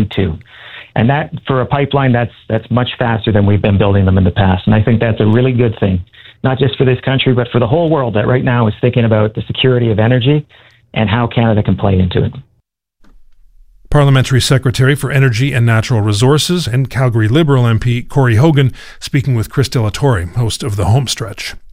2022. And that, for a pipeline, that's much faster than we've been building them in the past. And I think that's a really good thing, not just for this country, but for the whole world that right now is thinking about the security of energy and how Canada can play into it. Parliamentary Secretary for Energy and Natural Resources and Calgary Liberal MP Corey Hogan speaking with Chris de la Torre, host of The Homestretch.